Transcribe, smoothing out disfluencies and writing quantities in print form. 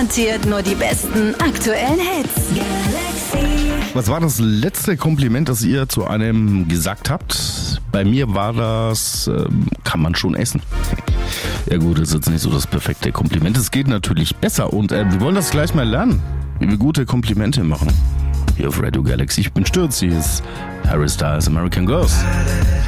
Garantiert nur die besten aktuellen Hits. Galaxy. Was war das letzte Kompliment, das ihr zu einem gesagt habt? Bei mir war das, kann man schon essen. Ja gut, das ist jetzt nicht so das perfekte Kompliment. Es geht natürlich besser und wir wollen das gleich mal lernen, wie wir gute Komplimente machen. Hier auf Radio Galaxy. Ich bin Stürz, hier ist Harry Styles, American Girls.